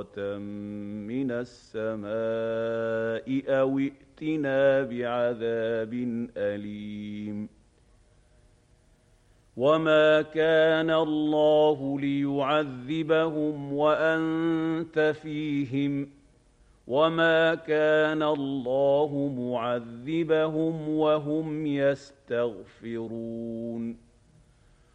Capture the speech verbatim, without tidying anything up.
صَاعِقَةً مِّنَ السَّمَاءِ أَوْ ائْتِنَا بِعَذَابٍ أَلِيمٍ وَمَا كَانَ اللَّهُ لِيُعَذِّبَهُمْ وَأَنتَ فِيهِمْ وَمَا كَانَ اللَّهُ مُعَذِّبَهُمْ وَهُمْ يَسْتَغْفِرُونَ